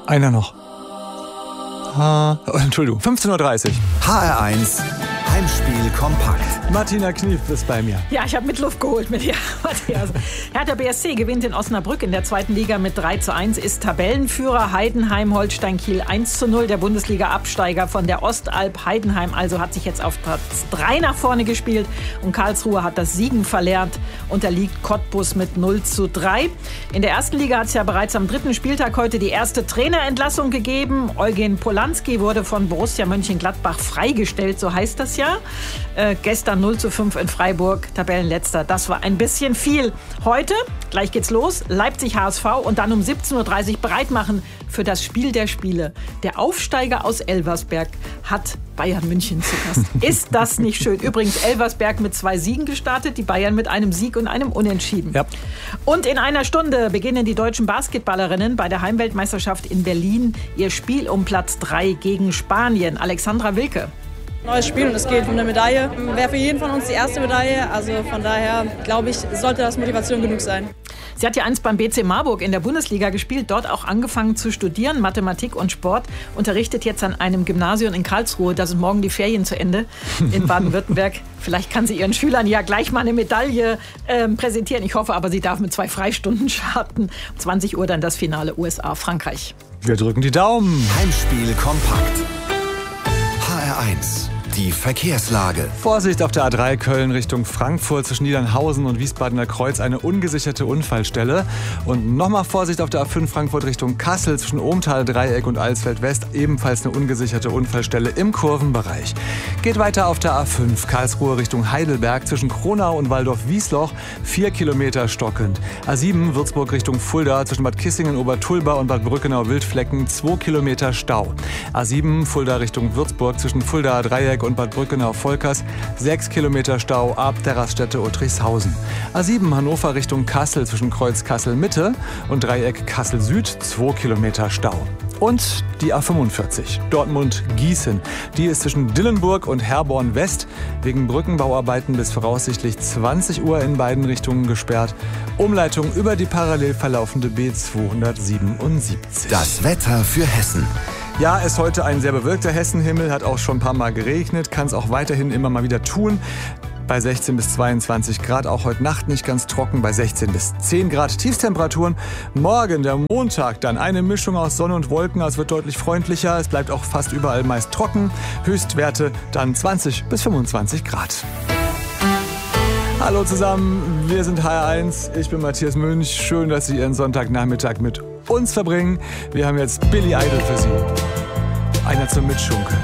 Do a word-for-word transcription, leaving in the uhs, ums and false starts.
Einer noch. Ah, oh, Entschuldigung, fünfzehn Uhr dreißig. H R eins Heimspiel kompakt. Martina Knief ist bei mir. Ja, ich habe Mitluft geholt mit dir, Matthias. Hertha B S C gewinnt in Osnabrück in der zweiten Liga mit drei zu eins, ist Tabellenführer. Heidenheim, Holstein Kiel eins zu null. Der Bundesliga-Absteiger von der Ostalb Heidenheim also hat sich jetzt auf Platz drei nach vorne gespielt. Und Karlsruhe hat das Siegen verlernt, unterliegt Cottbus mit null zu drei. In der ersten Liga hat es ja bereits am dritten Spieltag heute die erste Trainerentlassung gegeben. Eugen Polanski wurde von Borussia Mönchengladbach freigestellt, so heißt das ja. Äh, gestern null zu fünf in Freiburg, Tabellenletzter. Das war ein bisschen viel. Heute, gleich geht's los, Leipzig H S V und dann um siebzehn Uhr dreißig bereit machen für das Spiel der Spiele. Der Aufsteiger aus Elversberg hat Bayern München zu Gast. Ist das nicht schön? Übrigens Elversberg mit zwei Siegen gestartet, die Bayern mit einem Sieg und einem Unentschieden. Ja. Und in einer Stunde beginnen die deutschen Basketballerinnen bei der Heimweltmeisterschaft in Berlin ihr Spiel um Platz drei gegen Spanien. Alexandra Wilke. Neues Spiel und es geht um eine Medaille. Wäre für jeden von uns die erste Medaille. Also von daher, glaube ich, sollte das Motivation genug sein. Sie hat ja einst beim B C Marburg in der Bundesliga gespielt, dort auch angefangen zu studieren, Mathematik und Sport, unterrichtet jetzt an einem Gymnasium in Karlsruhe. Da sind morgen die Ferien zu Ende in Baden-Württemberg. Vielleicht kann sie ihren Schülern ja gleich mal eine Medaille äh, präsentieren. Ich hoffe aber, sie darf mit zwei Freistunden starten. Um zwanzig Uhr dann das Finale U S A-Frankreich. Wir drücken die Daumen. Heimspiel kompakt. H R eins. Die Verkehrslage. Vorsicht auf der A drei Köln Richtung Frankfurt zwischen Niedernhausen und Wiesbadener Kreuz, eine ungesicherte Unfallstelle. Und nochmal Vorsicht auf der A fünf Frankfurt Richtung Kassel zwischen Ohmtal, Dreieck und Alsfeld West, ebenfalls eine ungesicherte Unfallstelle im Kurvenbereich. Geht weiter auf der A fünf Karlsruhe Richtung Heidelberg zwischen Kronau und Waldorf-Wiesloch, vier Kilometer stockend. A sieben Würzburg Richtung Fulda zwischen Bad Kissingen, Obertulba und Bad Brückenau-Wildflecken, zwei Kilometer Stau. A sieben Fulda Richtung Würzburg zwischen Fulda, Dreieck und Bad Brückenau-Volkers, sechs Kilometer Stau ab der Raststätte Uttrichshausen. A sieben Hannover Richtung Kassel zwischen Kreuz Kassel-Mitte und Dreieck Kassel-Süd, zwei Kilometer Stau. Und die A fünfundvierzig, Dortmund-Gießen. Die ist zwischen Dillenburg und Herborn West wegen Brückenbauarbeiten bis voraussichtlich zwanzig Uhr in beiden Richtungen gesperrt. Umleitung über die parallel verlaufende B zweihundertsiebenundsiebzig. Das Wetter für Hessen. Ja, ist heute ein sehr bewölkter Hessenhimmel, hat auch schon ein paar Mal geregnet, kann es auch weiterhin immer mal wieder tun. Bei sechzehn bis zweiundzwanzig Grad, auch heute Nacht nicht ganz trocken, bei sechzehn bis zehn Grad Tiefstemperaturen. Morgen, der Montag, dann eine Mischung aus Sonne und Wolken, es wird deutlich freundlicher, es bleibt auch fast überall meist trocken. Höchstwerte dann zwanzig bis fünfundzwanzig Grad. Hallo zusammen, wir sind H R eins, ich bin Matthias Münch, schön, dass Sie Ihren Sonntagnachmittag mit uns verbringen. Wir haben jetzt Billy Idol für Sie. Einer zum Mitschunkeln.